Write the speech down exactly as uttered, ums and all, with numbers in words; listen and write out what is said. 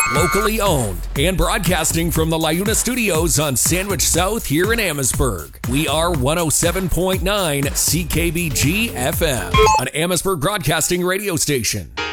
Locally owned and broadcasting from the LiUNA Studios on Sandwich South here in Amherstburg. We are one oh seven point nine C K B G F M, an Amherstburg broadcasting radio station.